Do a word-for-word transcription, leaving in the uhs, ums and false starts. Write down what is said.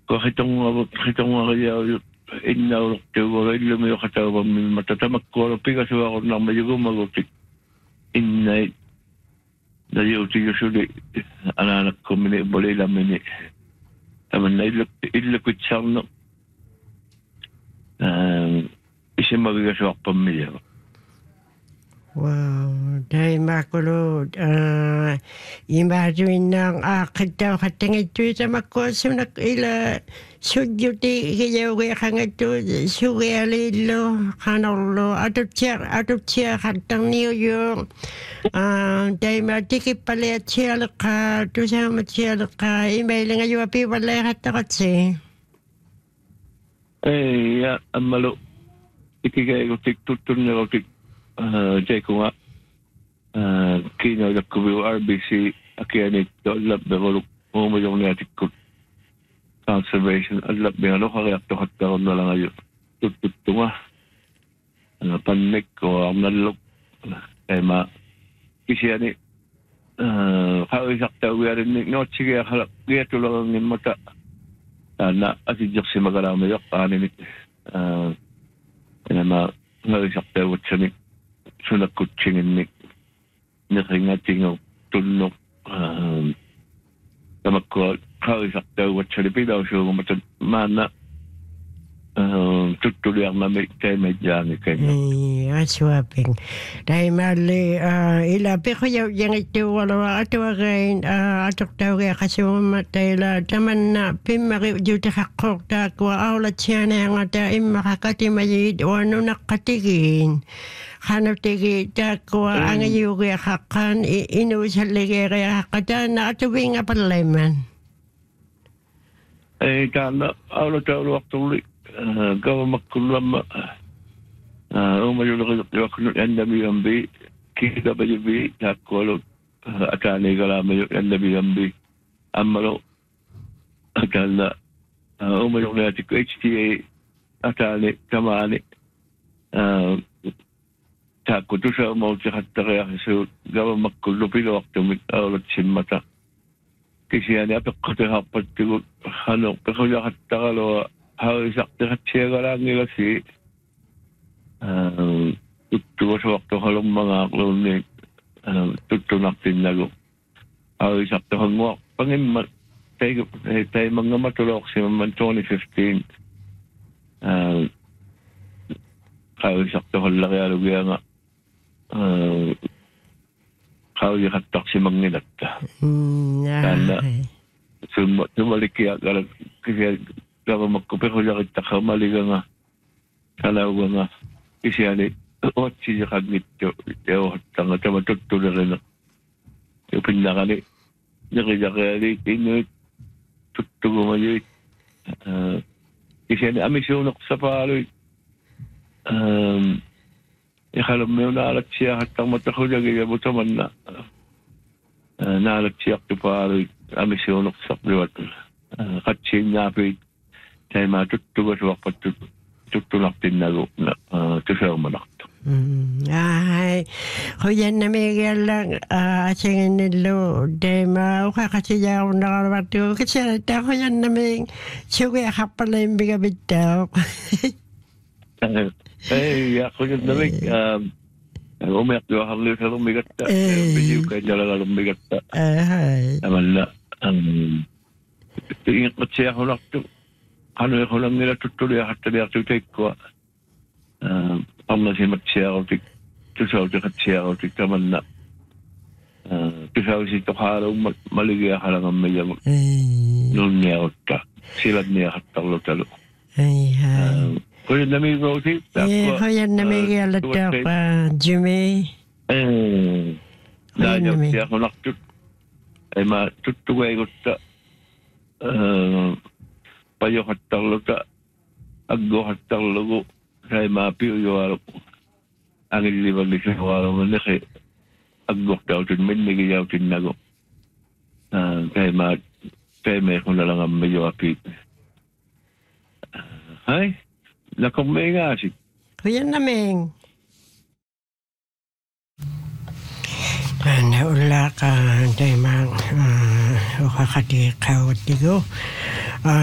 ko hitong hitong ngayon innaw tuwa ilo mo katawa mi matatamak ko piga sa ako na mayugo magutik innay na yuti yusuli anak ko mini boleh lamini taman na ilo ilo kutsang no isin magigaswak pamilya. Wow, dahil makulod, uh, imagine ng akit daw katang ito sa makosunak ila sudyuti kayaw kaya kang ito sugi alilo kanolo atut siya atut siya katang New York uh, dahil matikip pala at siya laka to sa mat siya laka email nga yung api wala katakat si eh ya amalo ikigay ko tiktutun na ko Jay ko nga, kino na kubiyo R B C, akianit, alap na ko, umayong natin ko, conservation, alap na ano, kaya tuhat na ko na lang ngayon. Tututo nga, panik ko, ang nalok, kaya ma, kasi yan eh, kawisak tayo rin ni, no, sige, kaya tulang ang mata, na, asidyak si magalamayok, kanin eh, kaya ma, kawisak tayo, siya sunak kutsingin ni nakingating ang tunok tamak ko kawisak daw at sa lipidaw siya matag mana tutuloy ang mamit kay medyang kay ay aswaping dahil mali ilapi ko yung ito wala ato again atok daw kaya kasi mamatay la taman na pimari juta kakok takwa awlat siya na yung ata imakakatimayid o ano nakatigin hanap tigi takwa ang yugi hakan inusal lagi kaya hakatan na atubing apaleman eh kana awlat awlat waktu gawa makulama umayulog yung N W M B K W B takolo atani galama yung N W M B amalo akala umayulog na yung H T A atani kamani tako to sa mo sa kaya kasi gawa makulupilo waktu mit awlat simata kasi yan apek ko ta hapat tigo ano pero ya hatakalo hawisak na siya ka lang nila si tutuwa sa wakto halong mga klonik tutunak din nago hawisak na hangwak pangin tayo mga matulok si man twenty fifteen hawisak na halang kaya lugya nga hawisak na si manginat kana sumalik kaya kasi kalau magkupero lang kita kamaliga nga kalawa nga kasi ani o siya kagit yo yo tanga tama tutulong na yung pinakali nakikakali ino tutulong mo yun kasi ani amisyon ako sa paloy ikalam mo yung naalat siya hatang matakulya kaya buta man na naalat siya ako paloy amisyon ako sa priwat katsin nga pit kaya matutuwa sa wapat tutulak din na tusaw manakto. Ay, kuyan na Miguel lang asingin nilo de mau kakasiya ako nakarabato kasi nata kuyan na Miguel sugi akapala yung bigabitaw. Ay, ako yun na Miguel umiyak doon ang lisa lumigat ta bisiw kayo dala lumigat ta naman na ingat mat siya ako nakto ano ko lang nila tutuloy at tabi at tutay ko pamnasimat siya ako tik tusaw tikat siya ako tik taman na tusaw si Tokaraw maligaya ka lang ang maya noon niya ako ta silad niya at talo-talo ay ay kuya na may roti kuya na may galatak Jimmy dahil siya ako nakto ay matutugay ko ta payo hatang ka aggo hatang logo kay mapiyo yo ang ilibag ni sa wala mo na kay aggo daw tin min ni yaw tin nago kay ma kay may ko na lang ang medyo apit ay lakom may nga si kuya naming naula ka day mang ukakati kawat digo